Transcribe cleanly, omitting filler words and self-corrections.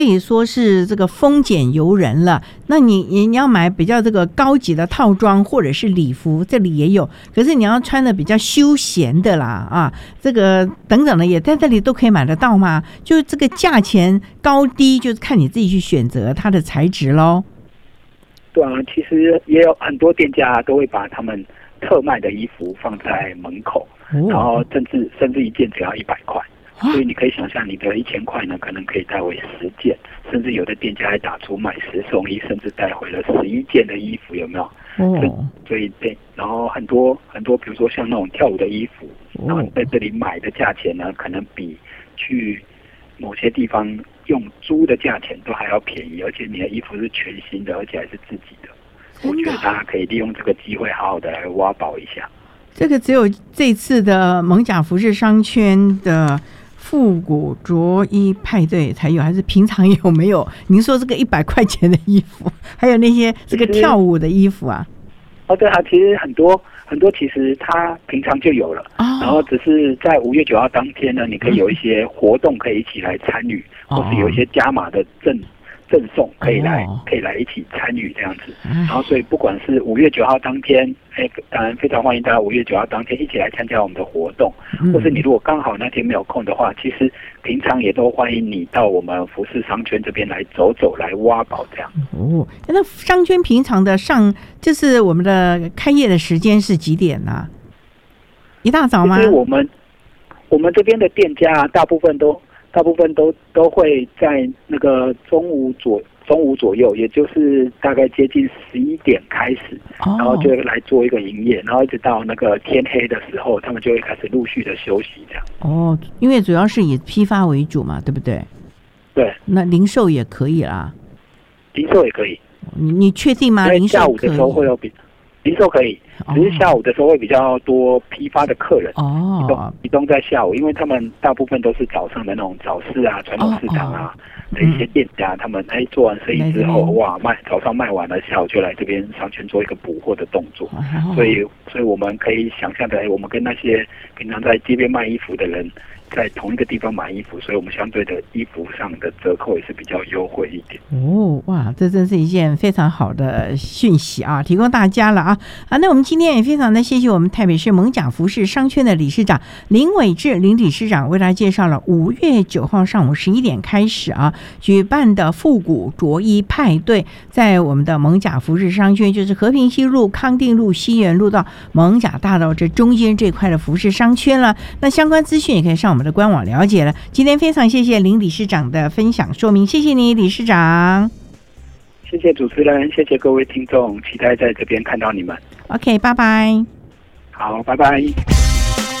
可以说是这个丰俭由人了。那你要买比较这个高级的套装或者是礼服，这里也有。可是你要穿的比较休闲的啦啊，这个等等的也在这里都可以买得到吗？就这个价钱高低，就是看你自己去选择它的材质咯。 对啊，其实也有很多店家都会把他们特卖的衣服放在门口，然后甚至一件只要100块。所以你可以想象，你的1000块呢，可能可以带回10件，甚至有的店家还打出买10送1，甚至带回了11件的衣服，有没有？所以对，然后很多，比如说像那种跳舞的衣服，然后在这里买的价钱呢，可能比去某些地方用租的价钱都还要便宜，而且你的衣服是全新的，而且还是自己的。我觉得大家可以利用这个机会，好好的来挖宝一下。 这个只有这次的艋舺服饰商圈的复古着衣派对才有，还是平常有没有？您说这个100块钱的衣服，还有那些这个跳舞的衣服啊？ 对啊，其实很多其实它平常就有了，然后只是在5月9号当天呢，你可以有一些活动可以一起来参与，或是有一些加码的赠送可以来一起参与这样子。然后所以不管是5月9号当天，当然非常欢迎大家5月9号当天一起来参加我们的活动，或是你如果刚好那天没有空的话，其实平常也都欢迎你到我们服饰商圈这边来走走，来挖宝这样。 那商圈平常的就是我们的开业的时间是几点呢？一大早吗？ 其实我们这边的店家大部分都会在那个中午左右，也就是大概接近11点开始，然后就来做一个营业，然后一直到那个天黑的时候，他们就会开始陆续的休息这样。 因为主要是以批发为主嘛，对不对？ 对。那零售也可以啦。 零售也可以。 你确定吗？零售下午的时候会有零售可以，只是下午的时候会比较多批发的客人。集中在下午，因为他们大部分都是早上的那种早市啊、传统市场啊的一些店家，他们做完生意之后，哇，早上卖完了，下午就来这边商圈做一个补货的动作。所以我们可以想象的，我们跟那些平常在街边卖衣服的人在同一个地方买衣服，所以我们相对的衣服上的折扣也是比较优惠一点。 哇，这真是一件非常好的讯息啊，提供大家了啊！那我们今天也非常的谢谢我们台北市艋舺服饰商圈的理事长林伟志林理事长为大家介绍了5月9号上午11点开始举办的复古着衣派对，在我们的艋舺服饰商圈，就是和平西路、康定路、西园路到艋舺大道这中间这块的服饰商圈了。那相关资讯也可以上我们的官网了解了。今天非常谢谢林理事长的分享说明，谢谢你理事长。 谢谢主持人，谢谢各位听众，期待在这边看到你们。 OK， 拜拜。 好，拜拜。